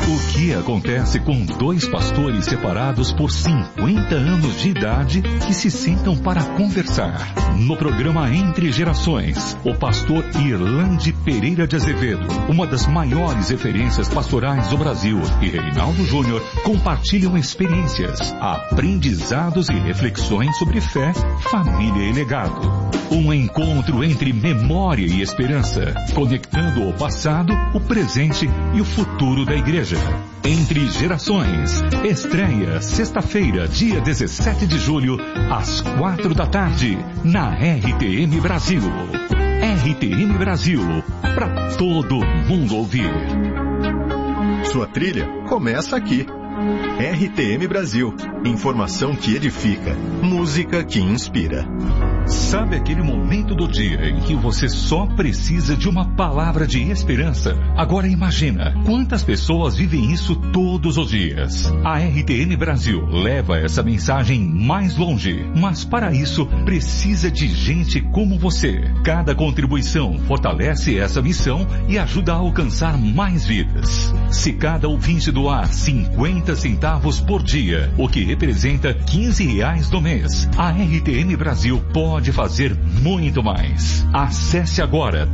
O que acontece com dois pastores separados por 50 anos de idade que se sentam para conversar? No programa Entre Gerações, o pastor Irlande Pereira de Azevedo, uma das maiores referências pastorais do Brasil, e Reinaldo Júnior compartilham experiências, aprendizados e reflexões sobre fé, família e legado. Um encontro entre memória e esperança, conectando o passado, o presente e o futuro da igreja. Entre Gerações, estreia sexta-feira, dia 17 de julho, às 4 da tarde, na RTM Brasil. RTM Brasil, para todo mundo ouvir. Sua trilha começa aqui. RTM Brasil, informação que edifica, música que inspira. Sabe aquele momento do dia em que você só precisa de uma palavra de esperança? Agora imagina quantas pessoas vivem isso todos os dias. A RTM Brasil leva essa mensagem mais longe, mas para isso precisa de gente como você. Cada contribuição fortalece essa missão e ajuda a alcançar mais vidas. Se cada ouvinte doar 50 centavos por dia, o que representa R$15 no mês, a RTM Brasil pode fazer muito mais. Acesse agora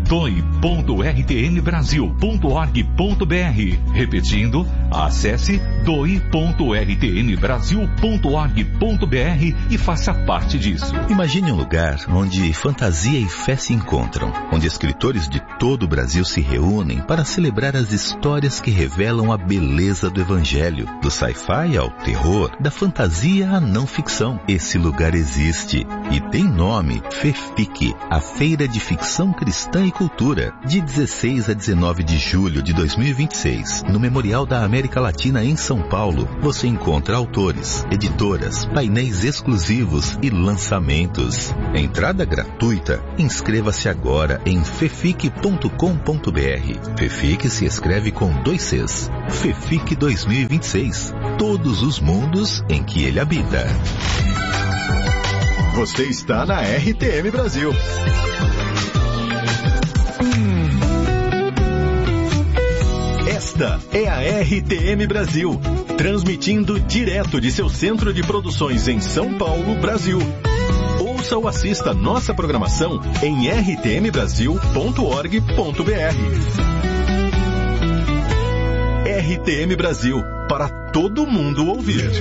doe.rtmbrasil.org.br. Repetindo, acesse doe.rtmbrasil.org.br e faça parte disso. Imagine um lugar onde fantasia e fé se encontram, onde escritores de todo o Brasil se reúnem para celebrar as histórias que revelam a beleza do Evangelho, do sci-fi ao terror, da fantasia à não ficção. Esse lugar existe e tem nome: FEFIC, a Feira de Ficção Cristã e Cultura, de 16 a 19 de julho de 2026, no Memorial da América Latina em São Paulo. Você encontra autores, editoras, painéis exclusivos e lançamentos. Entrada gratuita. Inscreva-se agora em fefic.com.br. FEFIC se escreve com 2 Cs. FEFIC 2026. Todos os mundos em que ele habita. Você está na RTM Brasil. Esta é a RTM Brasil, transmitindo direto de seu centro de produções em São Paulo, Brasil. Ouça ou assista nossa programação em rtmbrasil.org.br. RTM Brasil, para todo mundo ouvir.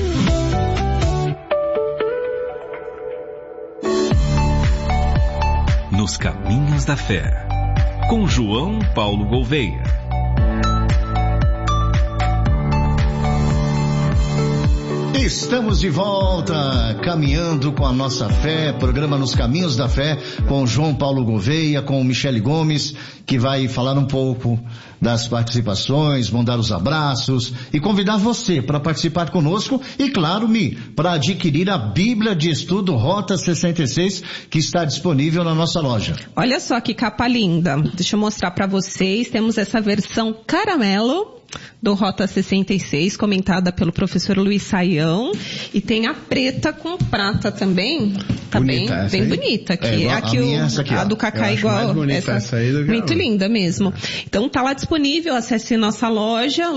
Nos Caminhos da Fé, com João Paulo Gouveia. Estamos de volta, caminhando com a nossa fé, programa Nos Caminhos da Fé, com João Paulo Gouveia, com Michele Gomes, que vai falar um pouco das participações, mandar os abraços e convidar você para participar conosco e, claro, para adquirir a Bíblia de Estudo Rota 66, que está disponível na nossa loja. Olha só que capa linda, deixa eu mostrar para vocês, temos essa versão caramelo do Rota 66, comentada pelo professor Luiz Saião, e tem a preta com prata também, tá bonita, bem bonita aqui. A do Cacá igual, essa aí muito linda mesmo. Então tá lá disponível, acesse nossa loja,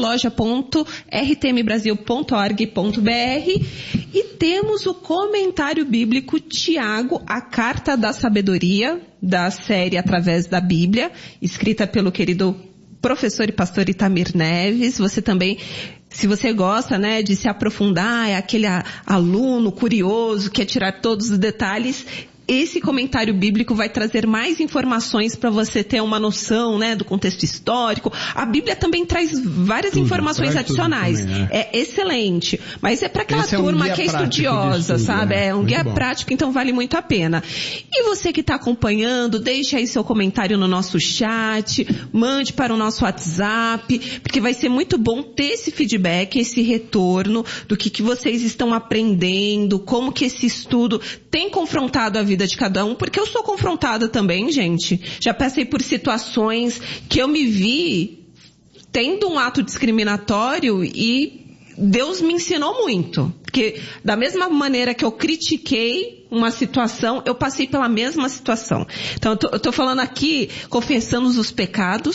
loja.rtmbrasil.org.br, e temos o comentário bíblico Tiago, a Carta da Sabedoria, da série Através da Bíblia, escrita pelo querido professor e pastor Itamir Neves. Você também, se você gosta, né, de se aprofundar, é aquele aluno curioso, quer tirar todos os detalhes, esse comentário bíblico vai trazer mais informações para você ter uma noção, né, do contexto histórico. A Bíblia também traz várias informações adicionais. Também, né? É excelente. Mas é para aquela turma que é estudiosa, sabe? É um guia prático, então vale muito a pena. E você que está acompanhando, deixe aí seu comentário no nosso chat, mande para o nosso WhatsApp, porque vai ser muito bom ter esse feedback, esse retorno do que vocês estão aprendendo, como que esse estudo tem confrontado a vida de cada um, porque eu sou confrontada também, gente. Já passei por situações que eu me vi tendo um ato discriminatório e Deus me ensinou muito. Porque da mesma maneira que eu critiquei uma situação, eu passei pela mesma situação. Então eu tô falando aqui, confessando os pecados,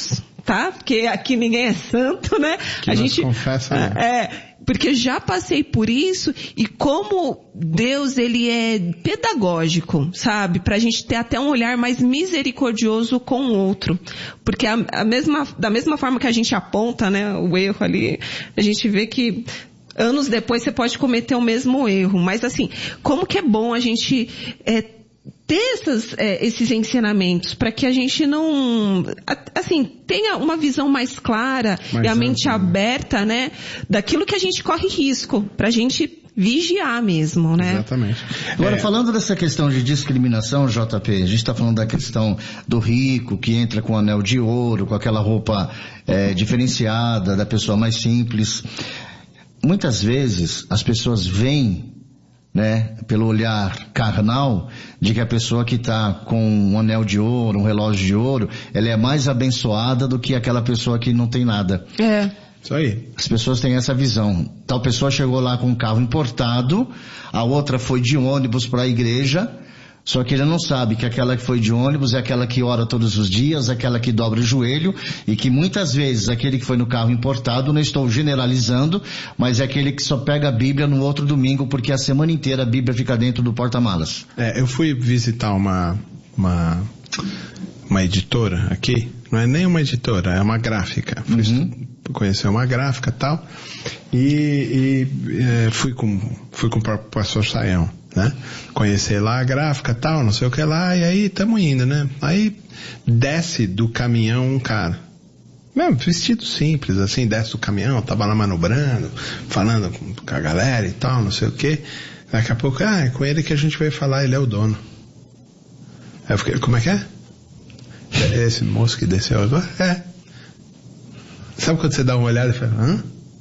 tá? Porque aqui ninguém é santo, né? Que a gente confessa, né? Porque já passei por isso e como Deus, ele é pedagógico, sabe? Pra gente ter até um olhar mais misericordioso com o outro. Porque da mesma forma que a gente aponta, né, o erro ali, a gente vê que anos depois você pode cometer o mesmo erro. Mas assim, como que é bom a gente ter esses ensinamentos para que a gente não, assim, tenha uma visão mais clara e a mente aberta, né, daquilo que a gente corre risco, pra gente vigiar mesmo, né? Exatamente. Agora, falando dessa questão de discriminação, JP, a gente está falando da questão do rico que entra com anel de ouro, com aquela roupa diferenciada, da pessoa mais simples. Muitas vezes as pessoas veem, né, pelo olhar carnal, de que a pessoa que está com um anel de ouro, um relógio de ouro, ela é mais abençoada do que aquela pessoa que não tem nada. Isso aí. As pessoas têm essa visão. Tal pessoa chegou lá com um carro importado, a outra foi de ônibus para a igreja, só que ele não sabe que aquela que foi de ônibus é aquela que ora todos os dias, aquela que dobra o joelho, e que muitas vezes aquele que foi no carro importado, não estou generalizando, mas é aquele que só pega a Bíblia no outro domingo, porque a semana inteira a Bíblia fica dentro do porta-malas. Eu fui visitar uma editora aqui, não é nem uma editora, é uma gráfica. Fui conhecer uma gráfica e tal, e fui com o pastor Saião, né? Conhecer lá a gráfica tal, não sei o que lá, e aí tamo indo, né? Aí desce do caminhão um cara, mesmo vestido simples, assim, desce do caminhão, tava lá manobrando, falando com a galera e tal, não sei o que. Daqui a pouco, é com ele que a gente vai falar, ele é o dono. Aí eu fiquei, como é que é? Esse moço que desceu agora? Sabe quando você dá uma olhada e fala, hã?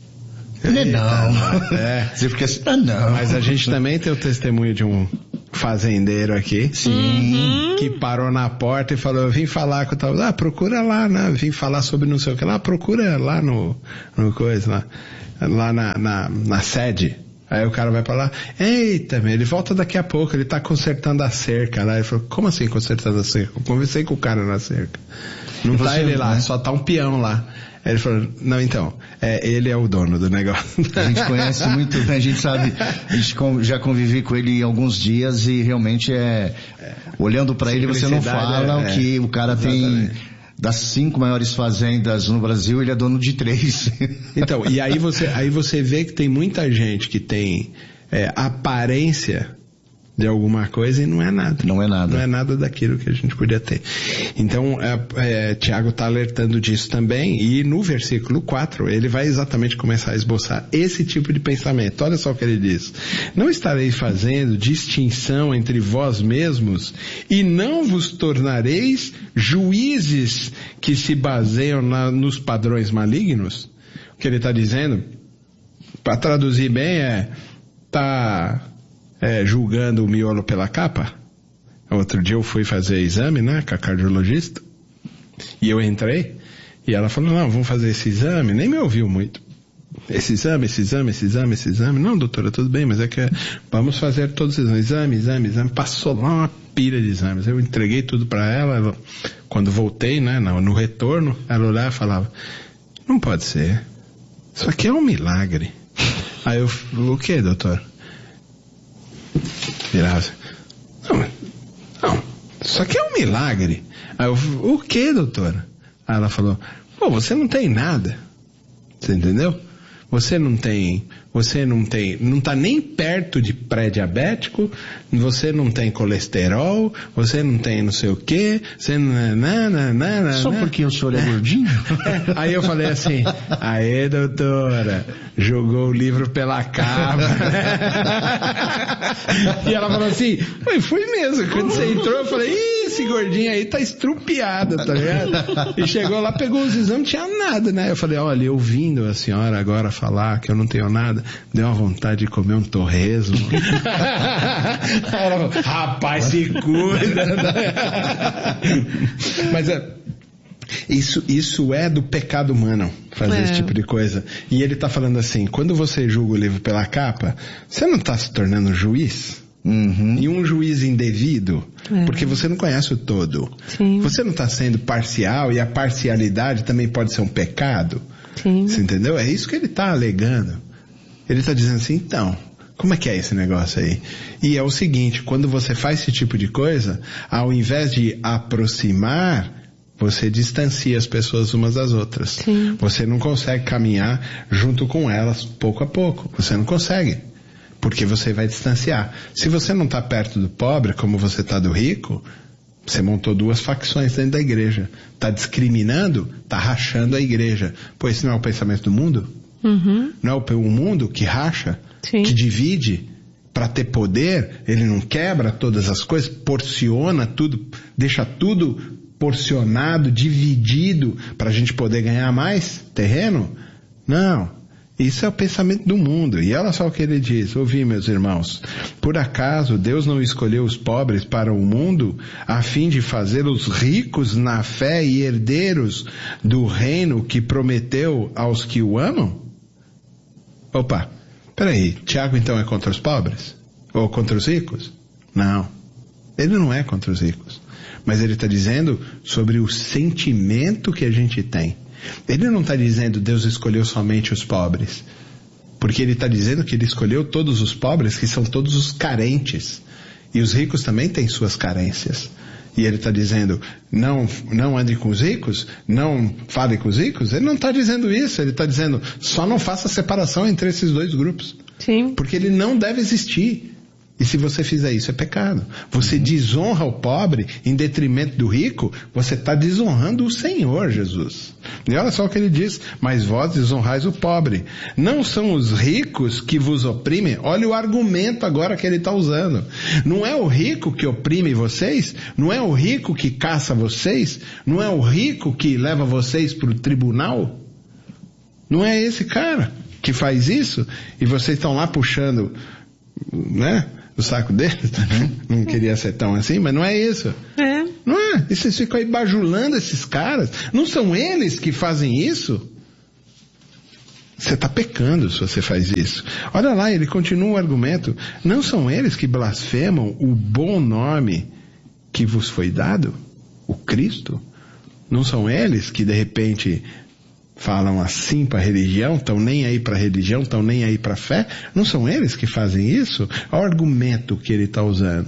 Você fica assim, não. Mas a gente também tem o testemunho de um fazendeiro aqui, que parou na porta e falou, eu vim falar com o tal, procura lá, né? Vim falar sobre não sei o que lá, procura lá no coisa lá na sede. Aí o cara vai pra lá, eita, ele volta daqui a pouco, ele tá consertando a cerca lá. Ele falou, como assim consertando a cerca? Eu conversei com o cara na cerca. Não tá ele lá, só tá um peão lá. Aí ele falou, não, então, ele é o dono do negócio. A gente conhece muito, a gente sabe, a gente já convivi com ele alguns dias e realmente olhando pra ele você não fala o que o cara tem. Das 5 maiores fazendas no Brasil, ele é dono de 3. Então, e aí você vê que tem muita gente que tem aparência de alguma coisa e não é nada. Não é nada. Não é nada daquilo que a gente podia ter. Então, Tiago está alertando disso também, e no versículo 4, ele vai exatamente começar a esboçar esse tipo de pensamento. Olha só o que ele diz. Não estareis fazendo distinção entre vós mesmos, e não vos tornareis juízes que se baseiam nos padrões malignos? O que ele está dizendo, para traduzir bem, julgando o miolo pela capa. Outro dia eu fui fazer exame, né, com a cardiologista, e eu entrei, e ela falou, não, vamos fazer esse exame, nem me ouviu muito. Esse exame. Não, doutora, tudo bem, mas é que vamos fazer todos os exames, exame. Passou lá uma pilha de exames. Eu entreguei tudo para ela, quando voltei, né, no retorno, ela olhava e falava, não pode ser, isso aqui é um milagre. Aí eu falei, o que, doutor? Virava assim, não, isso aqui é um milagre. Aí eu, o que, doutora? Aí ela falou, você não tem nada. Você entendeu? Você não tá nem perto de pré-diabético, você não tem colesterol, você não tem não sei o quê, você não... Só porque o senhor é gordinho? Aí eu falei assim, aê, doutora, jogou o livro pela capa. E ela falou assim, foi mesmo, quando você entrou eu falei, esse gordinho aí tá estrupiado, tá ligado? E chegou lá, pegou os exames, não tinha nada, né? Eu falei, olha, ouvindo a senhora agora falar que eu não tenho nada, deu uma vontade de comer um torresmo. Aí ela falou, rapaz, se cuida. Mas isso é do pecado humano, fazer esse tipo de coisa. E ele tá falando assim, quando você julga o livro pela capa, você não tá se tornando juiz? E um juiz indevido, porque você não conhece o todo. Sim. Você não está sendo parcial, e a parcialidade também pode ser um pecado. Sim. Você entendeu? É isso que ele está alegando. Ele está dizendo assim, então, como é que é esse negócio aí? E é o seguinte, quando você faz esse tipo de coisa, ao invés de aproximar, você distancia as pessoas umas das outras. Sim. Você não consegue caminhar junto com elas pouco a pouco. Você não consegue. Porque você vai distanciar. Se você não está perto do pobre, como você está do rico, você montou 2 facções dentro da igreja. Está discriminando, está rachando a igreja. Pô, esse não é o pensamento do mundo? Não é o mundo que racha? Sim. Que divide para ter poder? Ele não quebra todas as coisas, porciona tudo, deixa tudo porcionado, dividido, para a gente poder ganhar mais terreno? Não. Isso é o pensamento do mundo. E olha só o que ele diz. Ouvi, meus irmãos. Por acaso Deus não escolheu os pobres para o mundo a fim de fazê-los ricos na fé e herdeiros do reino que prometeu aos que o amam? Opa, peraí. Tiago então é contra os pobres? Ou contra os ricos? Não. Ele não é contra os ricos. Mas ele está dizendo sobre o sentimento que a gente tem. Ele não está dizendo Deus escolheu somente os pobres. Porque ele está dizendo que ele escolheu todos os pobres, que são todos os carentes. E os ricos também têm suas carências. E ele está dizendo, não ande com os ricos, não fale com os ricos. Ele não está dizendo isso, ele está dizendo, só não faça separação entre esses 2 grupos. Sim. Porque ele não deve existir. E se você fizer isso, é pecado. Você desonra o pobre em detrimento do rico, você está desonrando o Senhor Jesus. E olha só o que ele diz, mas vós desonrais o pobre. Não são os ricos que vos oprimem? Olha o argumento agora que ele está usando. Não é o rico que oprime vocês? Não é o rico que caça vocês? Não é o rico que leva vocês para o tribunal? Não é esse cara que faz isso? E vocês estão lá puxando, né? O saco deles, não queria ser tão assim, mas não é isso. Não é? E vocês ficam aí bajulando esses caras. Não são eles que fazem isso? Você está pecando se você faz isso. Olha lá, ele continua o argumento. Não são eles que blasfemam o bom nome que vos foi dado? O Cristo? Não são eles que de repente falam assim para a religião, estão nem aí para a religião, estão nem aí para a fé? Não são eles que fazem isso? Olha o argumento que ele está usando.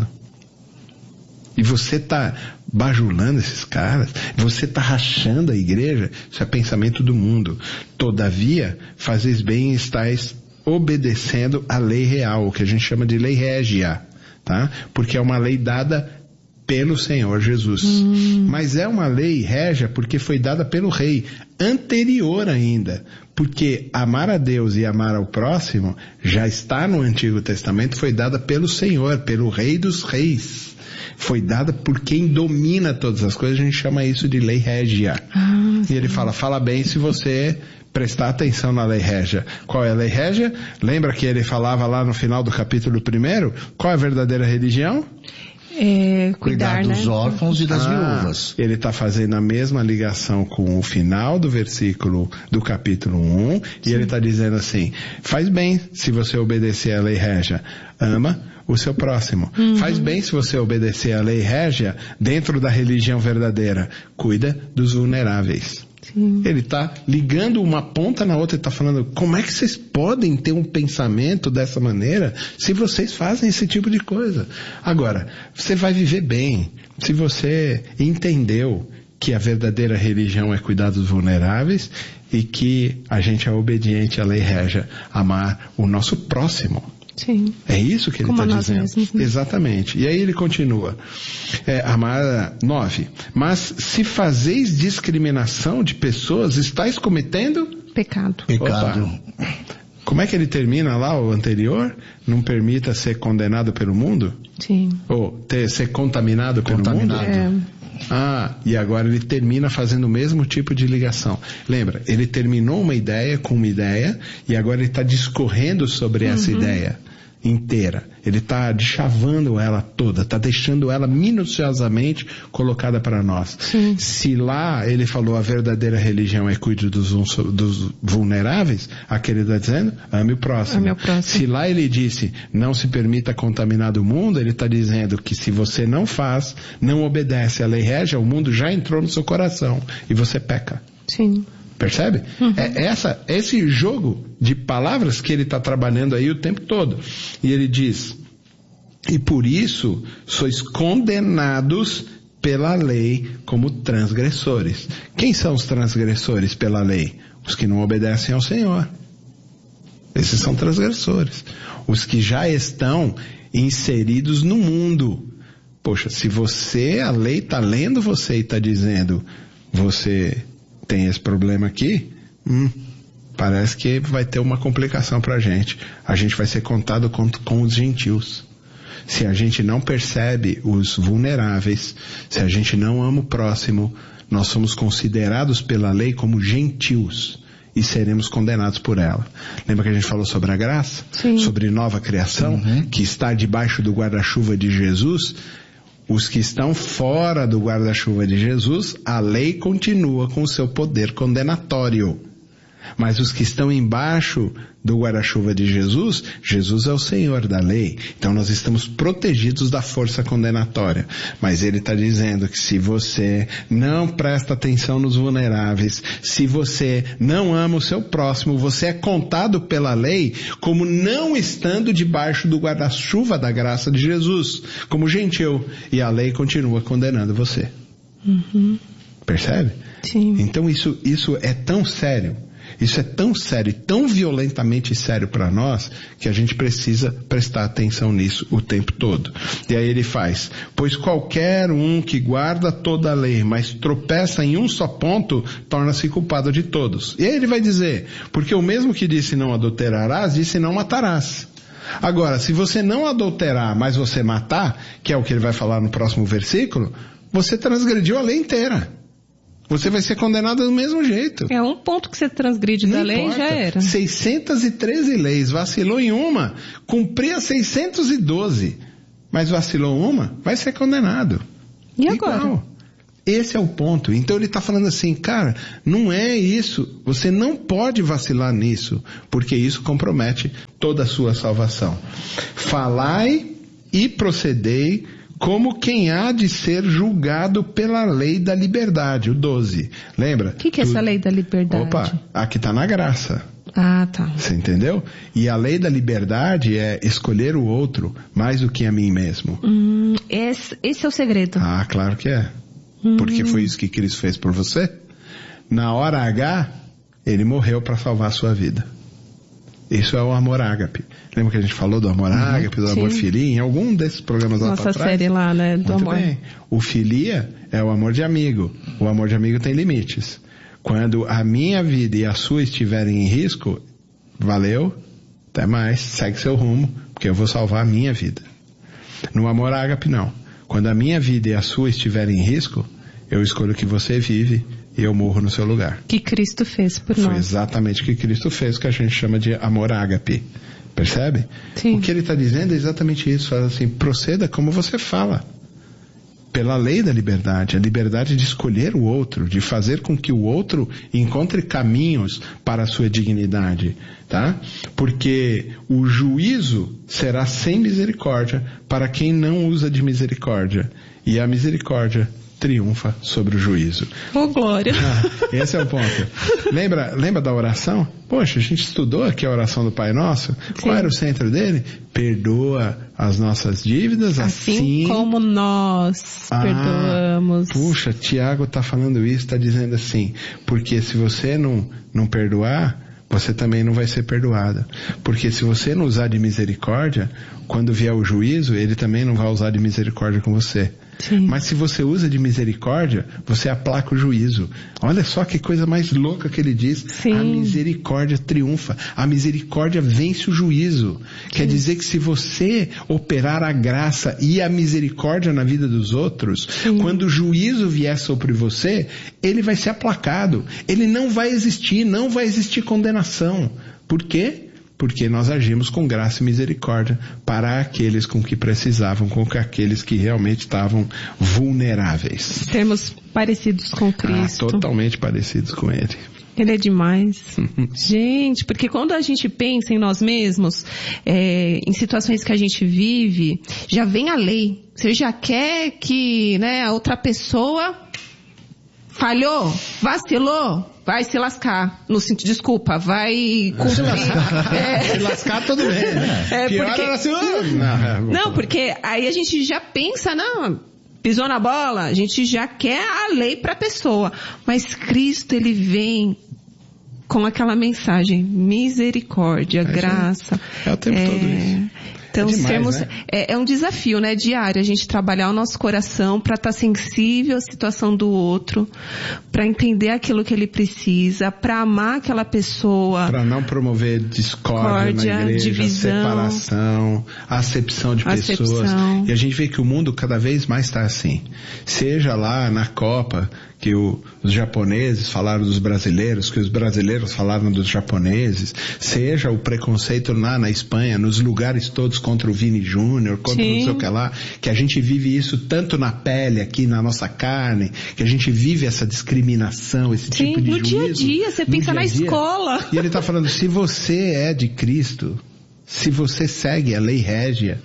E você está bajulando esses caras, você está rachando a igreja, isso é pensamento do mundo. Todavia, fazeis bem e estáis obedecendo a lei real, o que a gente chama de lei régia, tá? Porque é uma lei dada pelo Senhor Jesus. Mas é uma lei régia porque foi dada pelo rei, anterior ainda. Porque amar a Deus e amar ao próximo já está no Antigo Testamento, foi dada pelo Senhor, pelo Rei dos Reis. Foi dada por quem domina todas as coisas, a gente chama isso de lei régia. E ele fala bem se você prestar atenção na lei régia. Qual é a lei régia? Lembra que ele falava lá no final do capítulo 1? Qual é a verdadeira religião? Cuidar dos órfãos e das viúvas. Ele está fazendo a mesma ligação com o final do versículo do capítulo 1, e ele está dizendo assim, faz bem se você obedecer à lei régia, ama o seu próximo. Faz bem se você obedecer à lei régia dentro da religião verdadeira, cuida dos vulneráveis. Sim. Ele está ligando uma ponta na outra e está falando, como é que vocês podem ter um pensamento dessa maneira se vocês fazem esse tipo de coisa? Agora, você vai viver bem se você entendeu que a verdadeira religião é cuidar dos vulneráveis e que a gente é obediente à lei régia, amar o nosso próximo. Sim. É isso que ele está dizendo. Mesmos, né? Exatamente. E aí ele continua. 9. Mas se discriminação de pessoas, estáis cometendo Pecado. Pecado. Como é que ele termina lá o anterior? Não permita ser condenado pelo mundo? Sim. Ou ser contaminado pelo mundo? E agora ele termina fazendo o mesmo tipo de ligação. Lembra, ele terminou uma ideia com uma ideia e agora ele está discorrendo sobre essa ideia. inteira. Ele está deschavando ela toda, está deixando ela minuciosamente colocada para nós. Sim. Se lá ele falou a verdadeira religião é cuide dos vulneráveis, aqui ele está dizendo, ame o próximo. Ame o próximo. Se lá ele disse, não se permita contaminar do mundo, ele está dizendo que se você não faz, não obedece à lei régia, o mundo já entrou no seu coração e você peca. Sim. Percebe? É esse jogo de palavras que ele está trabalhando aí o tempo todo. E ele diz, e por isso sois condenados pela lei como transgressores. Quem são os transgressores pela lei? Os que não obedecem ao Senhor. Esses são transgressores. Os que já estão inseridos no mundo. Poxa, se a lei está lendo você e está dizendo, você tem esse problema aqui, parece que vai ter uma complicação para a gente vai ser contado com os gentios. Se a gente não percebe os vulneráveis, se a gente não ama o próximo, nós somos considerados pela lei como gentios e seremos condenados por ela. Lembra que a gente falou sobre a graça? Sim. Sobre nova criação, que está debaixo do guarda-chuva de Jesus? Os que estão fora do guarda-chuva de Jesus, a lei continua com o seu poder condenatório. Mas os que estão embaixo do guarda-chuva de Jesus, Jesus é o Senhor da lei. Então nós estamos protegidos da força condenatória. Mas ele está dizendo que se você não presta atenção nos vulneráveis, se você não ama o seu próximo, você é contado pela lei como não estando debaixo do guarda-chuva da graça de Jesus, como gentil. E a lei continua condenando você. Percebe? Sim. Então isso é tão sério. Isso é tão sério, tão violentamente sério para nós, que a gente precisa prestar atenção nisso o tempo todo. E aí ele faz, pois qualquer um que guarda toda a lei, mas tropeça em um só ponto, torna-se culpado de todos. E aí ele vai dizer, porque o mesmo que disse não adulterarás, disse não matarás. Agora, se você não adulterar, mas você matar, que é o que ele vai falar no próximo versículo, você transgrediu a lei inteira. Você vai ser condenado do mesmo jeito. É um ponto que você transgride da lei, já era. 613 leis, vacilou em uma, cumpria 612, mas vacilou uma, vai ser condenado. E agora? Igual. Esse é o ponto. Então ele está falando assim, cara, não é isso, você não pode vacilar nisso, porque isso compromete toda a sua salvação. Falai e procedei como quem há de ser julgado pela lei da liberdade, o 12. Lembra? O que é essa lei da liberdade? Opa, aqui está na graça. Ah, tá. Você entendeu? E a lei da liberdade é escolher o outro mais do que a mim mesmo. Esse é o segredo. Ah, claro que é. Porque foi isso que Cristo fez por você. Na hora H, ele morreu para salvar a sua vida. Isso é o amor ágape. Lembra que a gente falou do amor ágape, do amor filia, em algum desses programas lá para trás? Nossa série lá, né, do Muito amor. Bem. O filia é o amor de amigo. O amor de amigo tem limites. Quando a minha vida e a sua estiverem em risco, valeu, até mais, segue seu rumo, porque eu vou salvar a minha vida. No amor ágape, não. Quando a minha vida e a sua estiverem em risco, eu escolho que você vive e eu morro no seu lugar. Que Cristo fez por nós. Foi exatamente o que Cristo fez, que a gente chama de amor ágape. Percebe? Sim. O que ele está dizendo é exatamente isso. Fala assim, proceda como você fala. Pela lei da liberdade, a liberdade de escolher o outro, de fazer com que o outro encontre caminhos para a sua dignidade, tá? Porque o juízo será sem misericórdia para quem não usa de misericórdia, e a misericórdia triunfa sobre o juízo. Oh, glória! Esse é o ponto. Lembra da oração? Poxa, a gente estudou aqui a oração do Pai Nosso. Sim. Qual era o centro dele? Perdoa as nossas dívidas assim como nós perdoamos. Puxa, Tiago está falando isso, está dizendo assim, porque se você não perdoar, você também não vai ser perdoado. Porque se você não usar de misericórdia, quando vier o juízo, ele também não vai usar de misericórdia com você. Sim. Mas se você usa de misericórdia, você aplaca o juízo. Olha só que coisa mais louca que ele diz. Sim. A misericórdia triunfa. A misericórdia vence o juízo. Quer dizer que se você operar a graça e a misericórdia na vida dos outros, quando o juízo vier sobre você, ele vai ser aplacado. Ele não vai existir, não vai existir condenação. Por quê? porque nós agimos com graça e misericórdia para aqueles com que precisavam, com aqueles que realmente estavam vulneráveis. Sermos parecidos com Cristo. Totalmente parecidos com Ele. Ele é demais. Gente, porque quando a gente pensa em nós mesmos, em situações que a gente vive, já vem a lei. Você já quer que, né, a outra pessoa falhou, vacilou, vai se lascar. No sentido, desculpa, vai cumprir. Se lascar tudo bem, né? Pior porque... era assim, não, porque aí a gente já pensa, não, pisou na bola, a gente já quer a lei para a pessoa. Mas Cristo, ele vem com aquela mensagem, misericórdia, graça. É o tempo todo isso. Então, demais, né? é um desafio, né, diário, a gente trabalhar o nosso coração para estar sensível à situação do outro, para entender aquilo que ele precisa, para amar aquela pessoa. Para não promover discórdia na igreja, divisão, separação, acepção de pessoas. E a gente vê que o mundo cada vez mais está assim. Seja lá na Copa, que os japoneses falaram dos brasileiros, que os brasileiros falaram dos japoneses, seja o preconceito lá na Espanha, nos lugares todos contra o Vini Júnior, contra não sei o que lá, que a gente vive isso tanto na pele, aqui na nossa carne, que a gente vive essa discriminação, esse tipo de juízo. No dia a dia, você pensa na escola. E ele está falando, se você é de Cristo, se você segue a lei régia,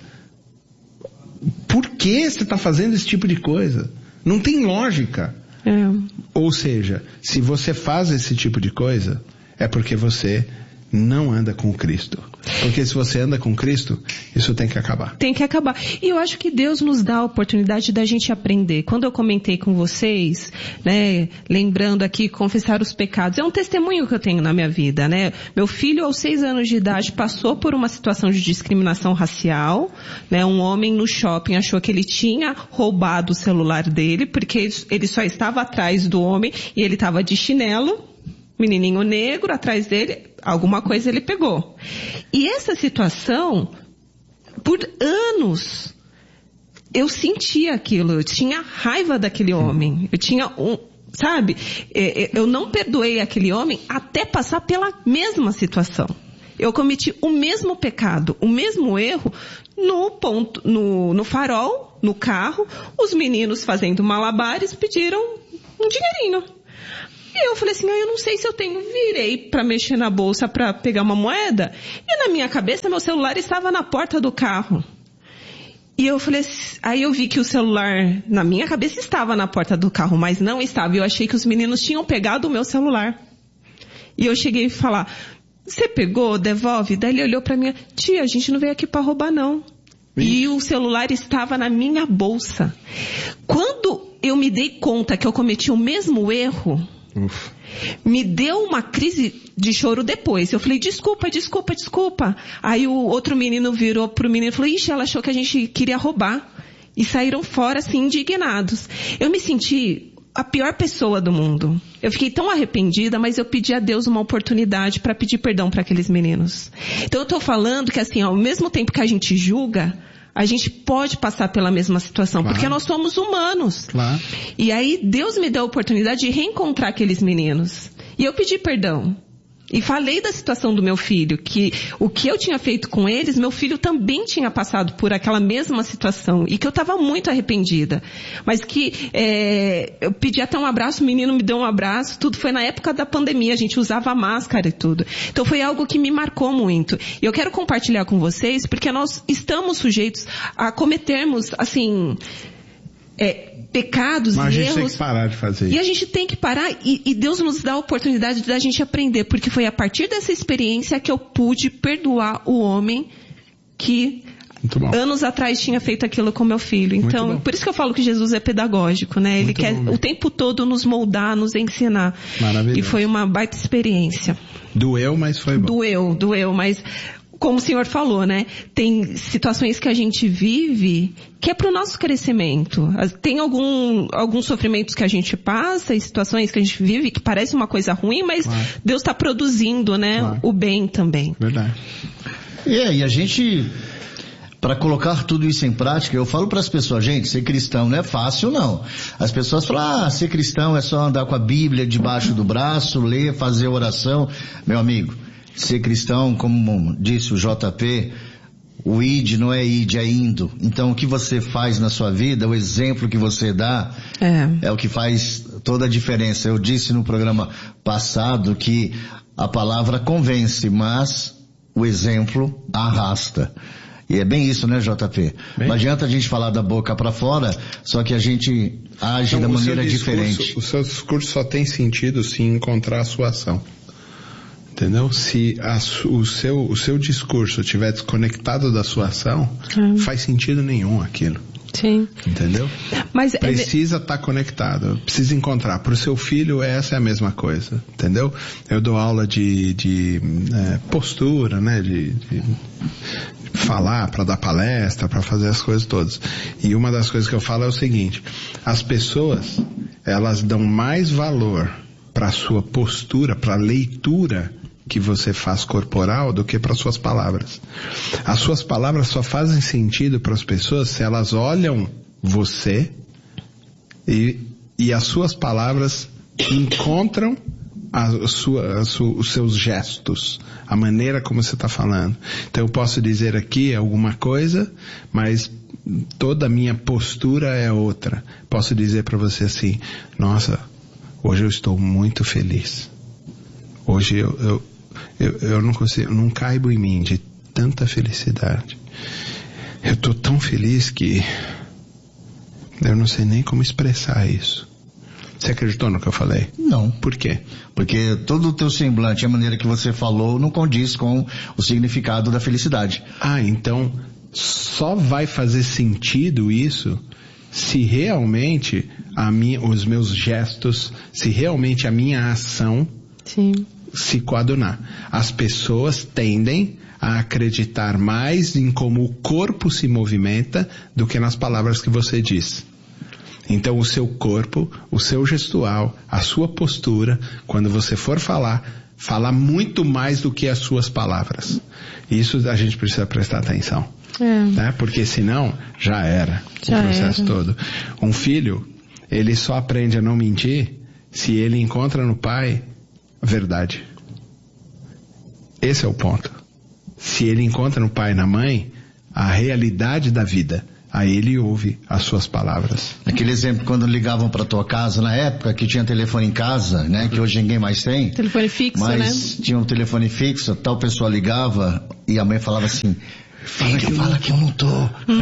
por que você está fazendo esse tipo de coisa? Não tem lógica. Ou seja, se você faz esse tipo de coisa, é porque você não anda com Cristo. Porque se você anda com Cristo, isso tem que acabar. Tem que acabar. E eu acho que Deus nos dá a oportunidade da gente aprender. Quando eu comentei com vocês, né, lembrando aqui, confessar os pecados, é um testemunho que eu tenho na minha vida, né? Meu filho, aos 6 anos de idade, passou por uma situação de discriminação racial, né? Um homem no shopping achou que ele tinha roubado o celular dele, porque ele só estava atrás do homem e ele estava de chinelo. Menininho negro atrás dele, alguma coisa ele pegou. E essa situação, por anos, eu sentia aquilo, eu tinha raiva daquele homem, eu tinha sabe, eu não perdoei aquele homem até passar pela mesma situação. Eu cometi o mesmo pecado, o mesmo erro no farol, no carro, os meninos fazendo malabares pediram um dinheirinho. E eu falei assim, eu não sei se eu tenho, virei para mexer na bolsa para pegar uma moeda, e na minha cabeça meu celular estava na porta do carro. E eu falei, aí eu vi que o celular, na minha cabeça estava na porta do carro, mas não estava, e eu achei que os meninos tinham pegado o meu celular. E eu cheguei a falar, você pegou? Devolve? Daí ele olhou para mim, tia, a gente não veio aqui para roubar não. E o celular estava na minha bolsa. Quando eu me dei conta que eu cometi o mesmo erro, me deu uma crise de choro depois. Eu falei, desculpa. Aí o outro menino virou pro menino e falou, ixi, ela achou que a gente queria roubar. E saíram fora, assim, indignados. Eu me senti a pior pessoa do mundo. Eu fiquei tão arrependida, mas eu pedi a Deus uma oportunidade para pedir perdão para aqueles meninos. Então eu tô falando que, assim, ao mesmo tempo que a gente julga, a gente pode passar pela mesma situação, claro, porque nós somos humanos. Claro. E aí Deus me deu a oportunidade de reencontrar aqueles meninos. E eu pedi perdão. E falei da situação do meu filho, que o que eu tinha feito com eles, meu filho também tinha passado por aquela mesma situação. E que eu estava muito arrependida. Mas que eu pedi até um abraço, o menino me deu um abraço, tudo foi na época da pandemia, a gente usava máscara e tudo. Então foi algo que me marcou muito. E eu quero compartilhar com vocês, porque nós estamos sujeitos a cometermos, assim, pecados e erros. Mas a gente tem que parar de fazer isso. E a gente tem que parar, e Deus nos dá a oportunidade da gente aprender, porque foi a partir dessa experiência que eu pude perdoar o homem que anos atrás tinha feito aquilo com meu filho. Então, por isso que eu falo que Jesus é pedagógico, né? Ele quer o tempo todo nos moldar, nos ensinar. Maravilhoso. E foi uma baita experiência. Doeu, mas foi bom. Doeu, mas como o senhor falou, né? Tem situações que a gente vive que é para o nosso crescimento. Tem alguns sofrimentos que a gente passa e situações que a gente vive que parece uma coisa ruim, mas claro, Deus está produzindo, né? Claro, o bem também. Verdade. E a gente, para colocar tudo isso em prática, eu falo para as pessoas, gente, ser cristão não é fácil não. As pessoas falam, ser cristão é só andar com a Bíblia debaixo do braço, ler, fazer oração. Meu amigo, ser cristão, como disse o JP, o id não é id, é indo. Então o que você faz na sua vida, o exemplo que você dá, é o que faz toda a diferença. Eu disse no programa passado que a palavra convence, mas o exemplo arrasta. E é bem isso, né, JP? Bem... Não adianta a gente falar da boca para fora, só que a gente age da maneira diferente. O seu discurso só tem sentido se encontrar a sua ação. Entendeu? Se o seu discurso estiver desconectado da sua ação, faz sentido nenhum aquilo. Sim. Entendeu? Mas precisa estar conectado, precisa encontrar. Para o seu filho, essa é a mesma coisa, entendeu? Eu dou aula de postura, né? De falar, para dar palestra, para fazer as coisas todas. E uma das coisas que eu falo é o seguinte: as pessoas, elas dão mais valor para a sua postura, para a leitura que você faz corporal do que para suas palavras. As suas palavras só fazem sentido para as pessoas se elas olham você e as suas palavras encontram os seus gestos, a maneira como você está falando. Então eu posso dizer aqui alguma coisa, mas toda a minha postura é outra. Posso dizer para você assim: nossa, hoje eu estou muito feliz. Hoje eu não consigo, não caibo em mim de tanta felicidade. Eu estou tão feliz que eu não sei nem como expressar isso. Você acreditou no que eu falei? Não. Por quê? Porque todo o teu semblante, a maneira que você falou, não condiz com o significado da felicidade. Então só vai fazer sentido isso se realmente os meus gestos, se realmente a minha ação se coadunar. As pessoas tendem a acreditar mais em como o corpo se movimenta do que nas palavras que você diz. Então o seu corpo, o seu gestual, a sua postura, quando você for falar muito mais do que as suas palavras. Isso a gente precisa prestar atenção. Né? Porque senão já era o processo todo. Um filho, ele só aprende a não mentir se ele encontra no pai a verdade. Esse é o ponto. Se ele encontra no pai e na mãe a realidade da vida, aí ele ouve as suas palavras. Aquele exemplo quando ligavam para tua casa na época, que tinha telefone em casa, né? Que hoje ninguém mais tem. Telefone fixo, né? Mas tinha um telefone fixo, tal pessoa ligava e a mãe falava assim: filho, fala que eu não tô.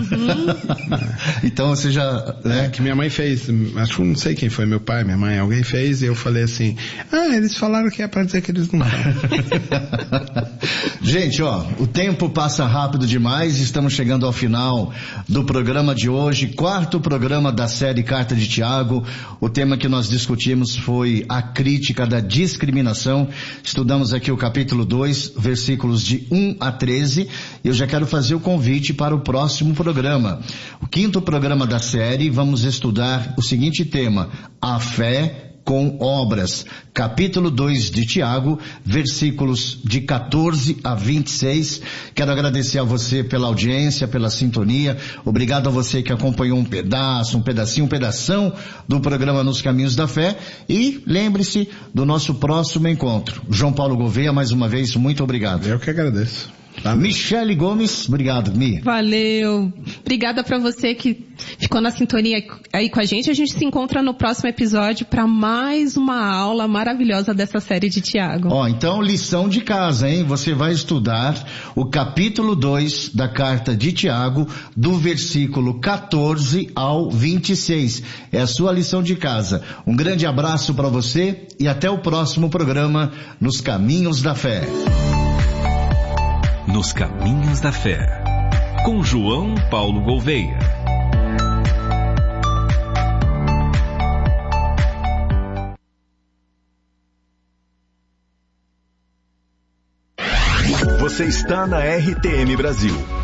Então você já, né? Que minha mãe fez, acho que não sei quem foi, meu pai, minha mãe, alguém fez, e eu falei assim: eles falaram que é pra dizer que eles não estão. Gente, o tempo passa rápido demais, estamos chegando ao final do programa de hoje, 4º programa da série Carta de Tiago. O tema que nós discutimos foi a crítica da discriminação. Estudamos aqui o capítulo 2, versículos de 1 a 13. Eu já quero fazer o convite para o próximo programa. O 5º programa da série, vamos estudar o seguinte tema: a fé com obras. Capítulo 2 de Tiago, versículos de 14 a 26. Quero agradecer a você pela audiência, pela sintonia. Obrigado a você que acompanhou um pedação do programa Nos Caminhos da Fé. E lembre-se do nosso próximo encontro. João Paulo Gouveia, mais uma vez, muito obrigado. Eu que agradeço. Michele Gomes, obrigado, Mi. Valeu. Obrigada para você que ficou na sintonia aí com a gente. A gente se encontra no próximo episódio para mais uma aula maravilhosa dessa série de Tiago. Então lição de casa, hein? Você vai estudar o capítulo 2 da carta de Tiago, do versículo 14 ao 26. É a sua lição de casa. Um grande abraço para você e até o próximo programa Nos Caminhos da Fé. Nos Caminhos da Fé, com João Paulo Gouveia. Você está na RTM Brasil.